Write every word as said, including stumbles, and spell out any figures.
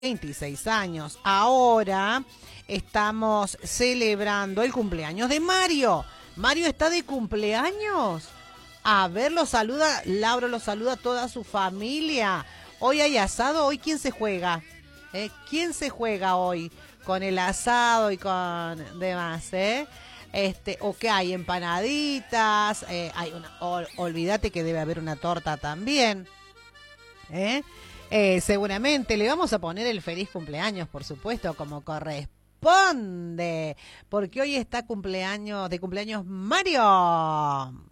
veintiséis años. Ahora estamos celebrando el cumpleaños de Mario. Mario está de cumpleaños. A ver, lo saluda, Laura lo saluda a toda su familia. Hoy hay asado, hoy ¿quién se juega? ¿Eh? ¿Quién se juega hoy con el asado y con demás, eh? Este, o que hay empanaditas, eh, hay una, ol, olvídate que debe haber una torta también, ¿eh? Eh, seguramente le vamos a poner el feliz cumpleaños, por supuesto, como corresponde, porque hoy está cumpleaños de cumpleaños Mario.